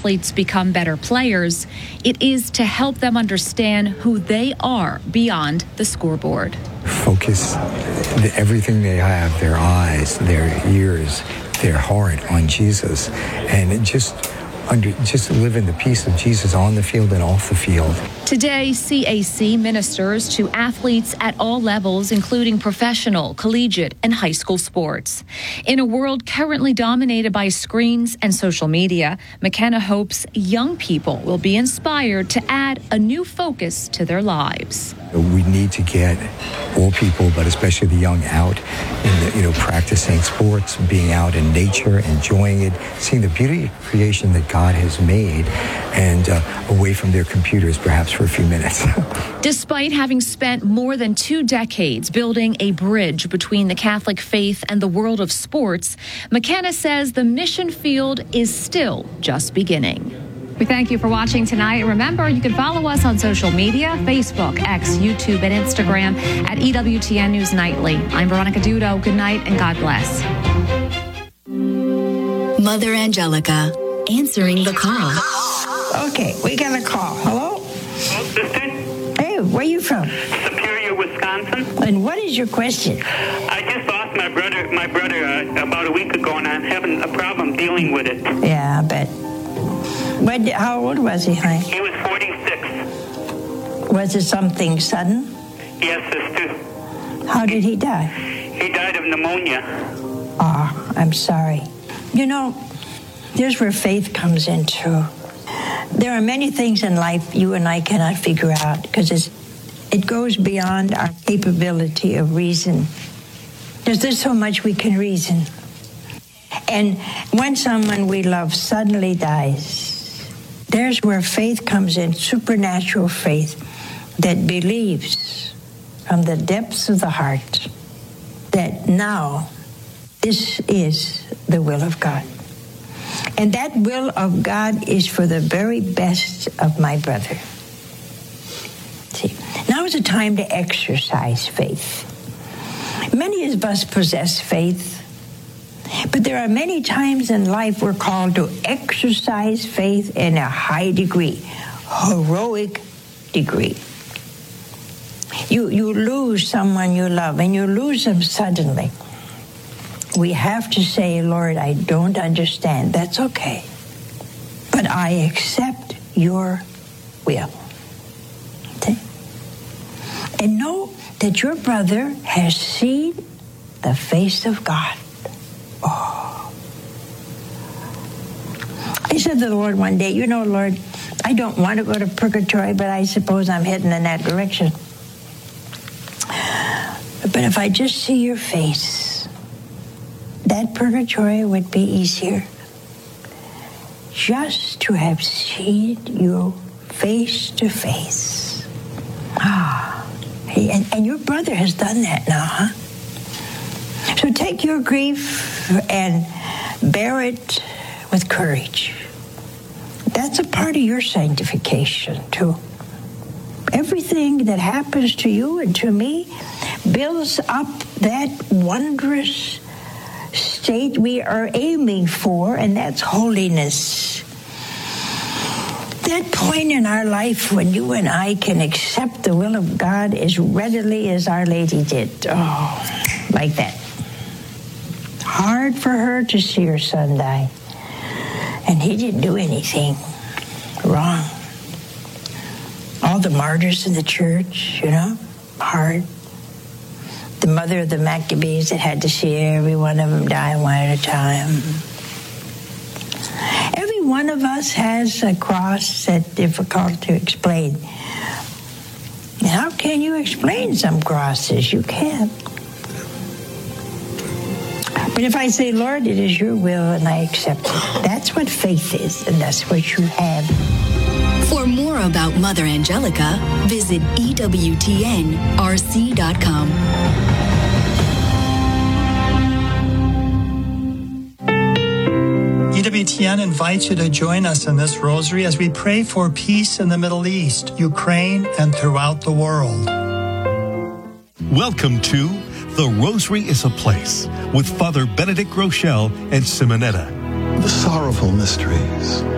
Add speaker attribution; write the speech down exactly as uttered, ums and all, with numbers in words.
Speaker 1: athletes become better players. It is to help them understand who they are beyond the scoreboard.
Speaker 2: Focus the, everything they have, their eyes, their ears, their heart on Jesus, and just under, just live in the peace of Jesus on the field and off the field.
Speaker 1: Today, C A C ministers to athletes at all levels, including professional, collegiate, and high school sports. In a world currently dominated by screens and social media, McKenna hopes young people will be inspired to add a new focus to their lives.
Speaker 2: We need to get all people, but especially the young, out in the, you know, practicing sports, being out in nature, enjoying it, seeing the beauty of creation that God has made, and uh, away from their computers, perhaps for a few minutes.
Speaker 1: Despite having spent more than two decades building a bridge between the Catholic faith and the world of sports, McKenna says the mission field is still just beginning. We thank you for watching tonight. Remember, you can follow us on social media, Facebook, X, YouTube, and Instagram at E W T N News Nightly. I'm Veronica Dudo. Good night and God bless.
Speaker 3: Mother Angelica, answering the call.
Speaker 4: Okay, we got a call. Hello?
Speaker 5: Sister?
Speaker 4: Hey, where are you from?
Speaker 5: Superior, Wisconsin.
Speaker 4: And what is your question?
Speaker 5: I just lost my brother my brother uh, about a week ago, and I'm having a problem dealing with it.
Speaker 4: Yeah, I bet. What, how old was he, honey?
Speaker 5: He was forty-six.
Speaker 4: Was it something sudden?
Speaker 5: Yes, sister.
Speaker 4: How did he die?
Speaker 5: He died of pneumonia.
Speaker 4: Oh, I'm sorry. You know, here's where faith comes in, too. There are many things in life you and I cannot figure out because it's, it goes beyond our capability of reason. There's just so much we can reason. And when someone we love suddenly dies, there's where faith comes in, supernatural faith that believes from the depths of the heart that now this is the will of God. And that will of God is for the very best of my brother. See, now is a time to exercise faith. Many of us possess faith, but there are many times in life we're called to exercise faith in a high degree, heroic degree. You, you lose someone you love, and you lose them suddenly. We have to say, Lord, I don't understand. That's okay. But I accept your will. Okay? And know that your brother has seen the face of God. Oh. I said to the Lord one day, you know, Lord, I don't want to go to purgatory, but I suppose I'm heading in that direction. But if I just see your face, that purgatory would be easier. Just to have seen you face to face. Ah, and, and your brother has done that now, huh? So take your grief and bear it with courage. That's a part of your sanctification, too. Everything that happens to you and to me builds up that wondrous state we are aiming for, and that's holiness. That point in our life when you and I can accept the will of God as readily as Our Lady did. Oh, like that. Hard for her to see her son die. And he didn't do anything wrong. All the martyrs in the church, you know, hard. The mother of the Maccabees that had to see every one of them die one at a time. Every one of us has a cross that's difficult to explain. How can you explain some crosses? You can't. But if I say, Lord, it is your will and I accept it, that's what faith is, and that's what you have.
Speaker 3: For more about Mother Angelica, visit E W T N R C dot com.
Speaker 6: E W T N invites you to join us in this rosary as we pray for peace in the Middle East, Ukraine, and throughout the world.
Speaker 7: Welcome to The Rosary is a Place with Father Benedict Groeschel and Simonetta.
Speaker 8: The sorrowful mysteries.